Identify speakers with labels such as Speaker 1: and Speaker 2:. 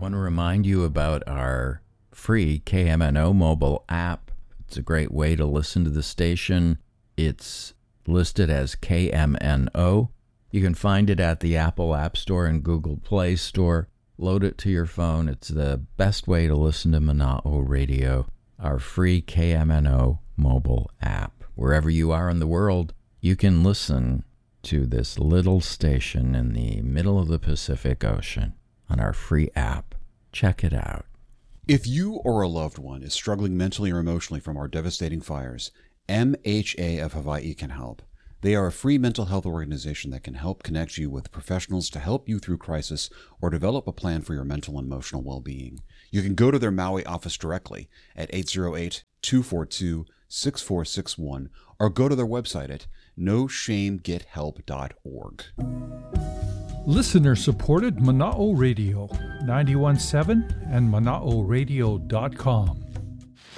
Speaker 1: want to remind you about our free KMNO mobile app. It's a great way to listen to the station. It's listed as KMNO. You can find it at the Apple App Store and Google Play Store. Load it to your phone. It's the best way to listen to Mana'o Radio, our free KMNO mobile app. Wherever you are in the world, you can listen to this little station in the middle of the Pacific Ocean on our free app. Check it out.
Speaker 2: If you or a loved one is struggling mentally or emotionally from our devastating fires, MHA of Hawaii can help. They are a free mental health organization that can help connect you with professionals to help you through crisis or develop a plan for your mental and emotional well-being. You can go to their Maui office directly at 808-242-6461 or go to their website at noshamegethelp.org.
Speaker 3: Listener-supported Mana'o Radio, 91.7 and Mana'oRadio.com.